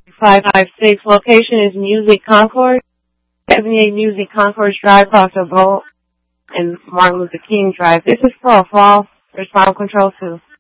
556. Location is Music Concourse, 78 Music Concourse Drive, Crossville Bowl, and Martin Luther King Drive. This is for a fall response control too.